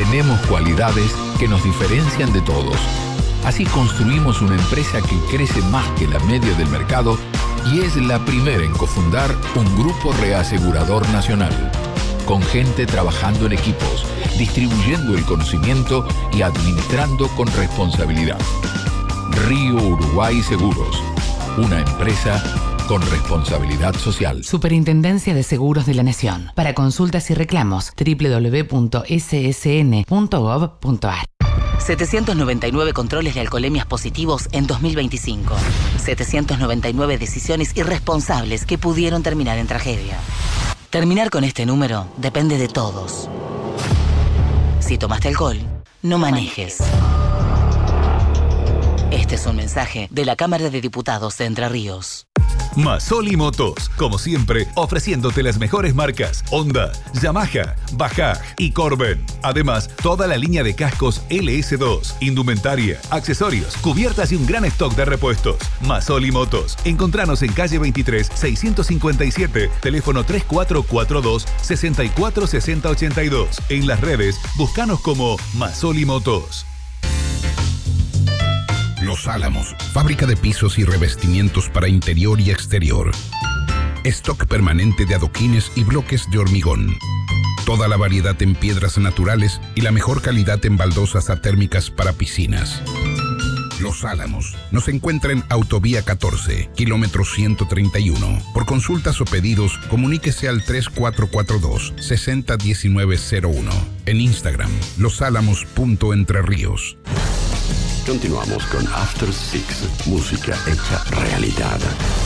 Tenemos cualidades que nos diferencian de todos. Así construimos una empresa que crece más que la media del mercado y es la primera en cofundar un grupo reasegurador nacional, con gente trabajando en equipos, distribuyendo el conocimiento y administrando con responsabilidad. Río Uruguay Seguros, una empresa con responsabilidad social. Superintendencia de Seguros de la Nación. Para consultas y reclamos, www.ssn.gov.ar. 799 controles de alcoholemias positivos en 2025. 799 decisiones irresponsables que pudieron terminar en tragedia. Terminar con este número depende de todos. Si tomaste alcohol, no manejes. Este es un mensaje de la Cámara de Diputados de Entre Ríos. Masoli Motos, como siempre, ofreciéndote las mejores marcas Honda, Yamaha, Bajaj y Corben. Además, toda la línea de cascos LS2, indumentaria, accesorios, cubiertas y un gran stock de repuestos. Masoli Motos. Encontranos en calle 23, 657, teléfono 3442-646082. En las redes, búscanos como Masoli Motos. Los Álamos, fábrica de pisos y revestimientos para interior y exterior. Stock permanente de adoquines y bloques de hormigón. Toda la variedad en piedras naturales y la mejor calidad en baldosas atérmicas para piscinas. Los Álamos. Nos encuentra en Autovía 14, kilómetro 131. Por consultas o pedidos, comuníquese al 3442-601901. En Instagram, losálamos.entreríos. Continuamos con After Six, música hecha realidad.